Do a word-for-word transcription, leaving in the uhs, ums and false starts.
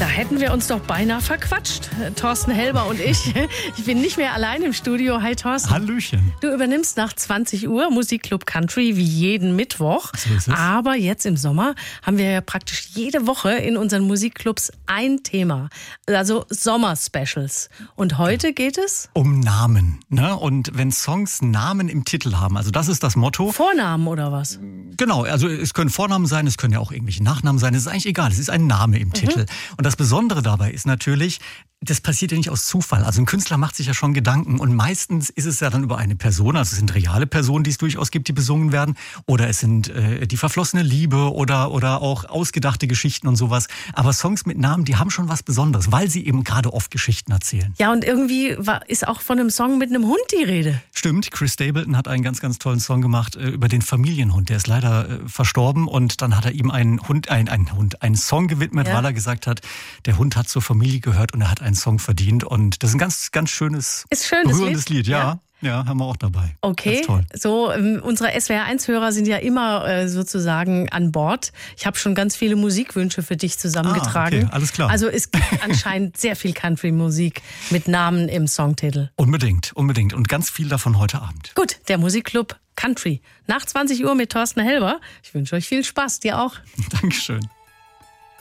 Da hätten wir uns doch beinahe verquatscht, Thorsten Helber und ich. Ich bin nicht mehr allein im Studio. Hi Thorsten. Hallöchen. Du übernimmst nach zwanzig Uhr Musikclub Country wie jeden Mittwoch. So ist es. Aber jetzt im Sommer haben wir ja praktisch jede Woche in unseren Musikclubs ein Thema. Also Sommer-Specials. Und heute geht es? Um Namen. Ne? Und wenn Songs Namen im Titel haben, also das ist das Motto. Vornamen oder was? Genau, also es können Vornamen sein, es können ja auch irgendwelche Nachnamen sein. Es ist eigentlich egal, es ist ein Name im mhm. Titel. Und das Besondere dabei ist natürlich, das passiert ja nicht aus Zufall. Also ein Künstler macht sich ja schon Gedanken und meistens ist es ja dann über eine Person, also es sind reale Personen, die es durchaus gibt, die besungen werden, oder es sind äh, die verflossene Liebe oder oder auch ausgedachte Geschichten und sowas. Aber Songs mit Namen, die haben schon was Besonderes, weil sie eben gerade oft Geschichten erzählen. Ja, und irgendwie war, ist auch von einem Song mit einem Hund die Rede. Stimmt, Chris Stapleton hat einen ganz, ganz tollen Song gemacht äh, über den Familienhund. Der ist leider äh, verstorben und dann hat er ihm einen Hund, ein, einen Hund, einen Song gewidmet, ja. weil er gesagt hat, der Hund hat zur Familie gehört und er hat einen Song verdient. Und das ist ein ganz, ganz schönes, ist schönes berührendes Lied. Lied. Ja. ja. Ja, haben wir auch dabei. Okay, so ähm, unsere S W R eins Hörer sind ja immer äh, sozusagen an Bord. Ich habe schon ganz viele Musikwünsche für dich zusammengetragen. Ah, okay, alles klar. Also es gibt anscheinend sehr viel Country-Musik mit Namen im Songtitel. Unbedingt, unbedingt. Und ganz viel davon heute Abend. Gut, der Musikclub Country. Nach zwanzig Uhr mit Thorsten Helber. Ich wünsche euch viel Spaß, dir auch. Dankeschön.